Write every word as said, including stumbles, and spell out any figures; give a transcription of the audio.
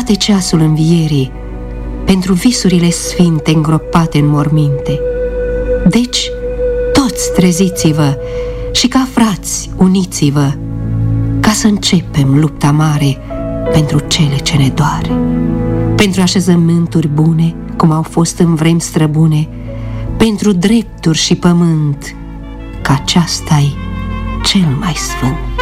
bate ceasul învierii pentru visurile sfinte îngropate în morminte. Deci, toți treziți-vă și ca frați uniți-vă, ca să începem lupta mare pentru cele ce ne doare, pentru așezământuri bune, cum au fost în vremi străbune, pentru drepturi și pământ, că aceasta-i cel mai sfânt.